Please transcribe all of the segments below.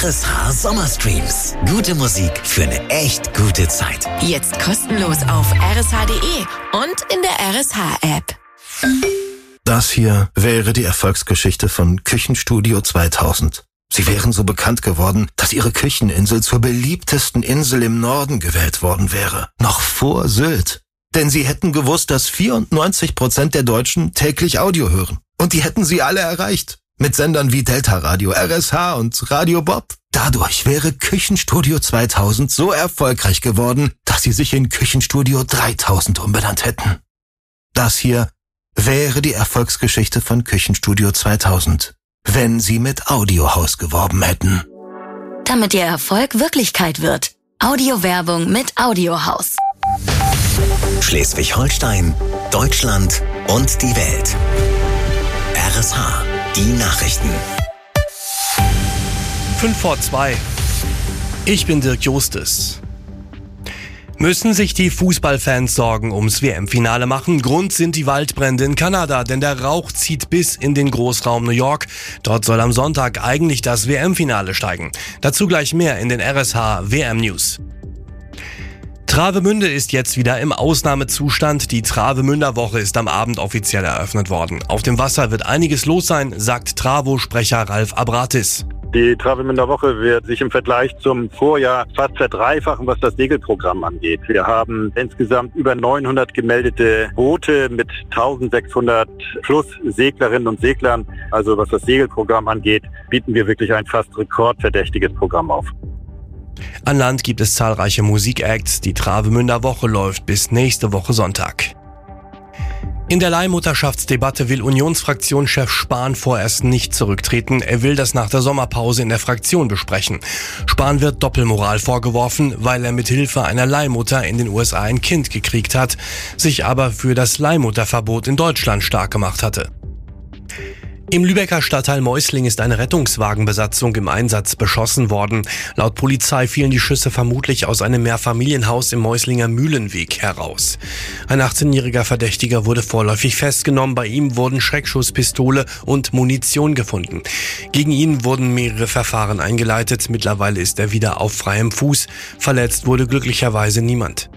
RSH Sommerstreams. Gute Musik für eine echt gute Zeit. Jetzt kostenlos auf rsh.de und in der RSH-App. Das hier wäre die Erfolgsgeschichte von Küchenstudio 2000. Sie wären so bekannt geworden, dass ihre Kücheninsel zur beliebtesten Insel im Norden gewählt worden wäre. Noch vor Sylt. Denn sie hätten gewusst, dass 94% der Deutschen täglich Audio hören. Und die hätten sie alle erreicht. Mit Sendern wie Delta Radio, RSH und Radio Bob. Dadurch wäre Küchenstudio 2000 so erfolgreich geworden, dass sie sich in Küchenstudio 3000 umbenannt hätten. Das hier wäre die Erfolgsgeschichte von Küchenstudio 2000, wenn sie mit Audiohaus geworben hätten. Damit ihr Erfolg Wirklichkeit wird. Audiowerbung mit Audiohaus. Schleswig-Holstein, Deutschland und die Welt. RSH, die Nachrichten. 5:02. Ich bin Dirk Justus. Müssen sich die Fußballfans Sorgen ums WM-Finale machen? Grund sind die Waldbrände in Kanada, denn der Rauch zieht bis in den Großraum New York. Dort soll am Sonntag eigentlich das WM-Finale steigen. Dazu gleich mehr in den RSH WM-News. Travemünde ist jetzt wieder im Ausnahmezustand. Die Travemünder Woche ist am Abend offiziell eröffnet worden. Auf dem Wasser wird einiges los sein, sagt Travo-Sprecher Ralf Abratis. Die Travemünder Woche wird sich im Vergleich zum Vorjahr fast verdreifachen, was das Segelprogramm angeht. Wir haben insgesamt über 900 gemeldete Boote mit 1600 plus Seglerinnen und Seglern. Also was das Segelprogramm angeht, bieten wir wirklich ein fast rekordverdächtiges Programm auf. An Land gibt es zahlreiche Musikacts. Die Travemünder Woche läuft bis nächste Woche Sonntag. In der Leihmutterschaftsdebatte will Unionsfraktionschef Spahn vorerst nicht zurücktreten. Er will das nach der Sommerpause in der Fraktion besprechen. Spahn wird Doppelmoral vorgeworfen, weil er mit Hilfe einer Leihmutter in den USA ein Kind gekriegt hat, sich aber für das Leihmutterverbot in Deutschland stark gemacht hatte. Im Lübecker Stadtteil Meusling ist eine Rettungswagenbesatzung im Einsatz beschossen worden. Laut Polizei fielen die Schüsse vermutlich aus einem Mehrfamilienhaus im Meuslinger Mühlenweg heraus. Ein 18-jähriger Verdächtiger wurde vorläufig festgenommen. Bei ihm wurden Schreckschusspistole und Munition gefunden. Gegen ihn wurden mehrere Verfahren eingeleitet. Mittlerweile ist er wieder auf freiem Fuß. Verletzt wurde glücklicherweise niemand.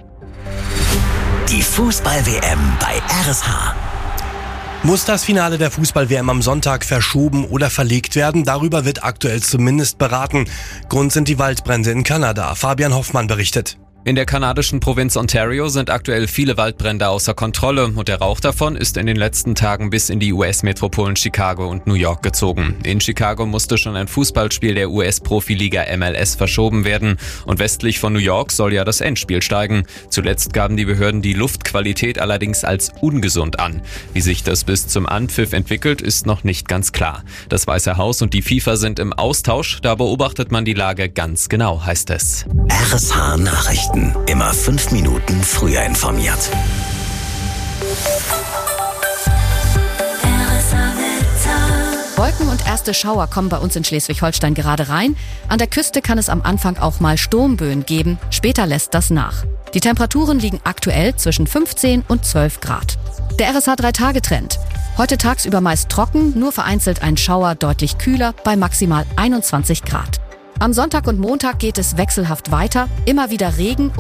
Die Fußball-WM bei RSH. Muss das Finale der Fußball-WM am Sonntag verschoben oder verlegt werden? Darüber wird aktuell zumindest beraten. Grund sind die Waldbrände in Kanada. Fabian Hoffmann berichtet. In der kanadischen Provinz Ontario sind aktuell viele Waldbrände außer Kontrolle und der Rauch davon ist in den letzten Tagen bis in die US-Metropolen Chicago und New York gezogen. In Chicago musste schon ein Fußballspiel der US-Profiliga MLS verschoben werden und westlich von New York soll ja das Endspiel steigen. Zuletzt gaben die Behörden die Luftqualität allerdings als ungesund an. Wie sich das bis zum Anpfiff entwickelt, ist noch nicht ganz klar. Das Weiße Haus und die FIFA sind im Austausch, da beobachtet man die Lage ganz genau, heißt es. RSH Nachrichten. Immer 5 Minuten früher informiert. Wolken und erste Schauer kommen bei uns in Schleswig-Holstein gerade rein. An der Küste kann es am Anfang auch mal Sturmböen geben. Später lässt das nach. Die Temperaturen liegen aktuell zwischen 15 und 12 Grad. Der RSH 3-Tage-Trend. Heute tagsüber meist trocken, nur vereinzelt ein Schauer deutlich kühler bei maximal 21 Grad. Am Sonntag und Montag geht es wechselhaft weiter, immer wieder Regen